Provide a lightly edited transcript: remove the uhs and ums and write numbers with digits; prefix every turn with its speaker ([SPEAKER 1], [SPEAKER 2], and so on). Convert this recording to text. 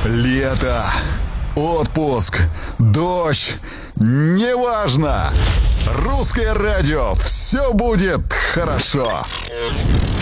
[SPEAKER 1] Лето, отпуск, дождь, неважно. Русское радио, все будет хорошо.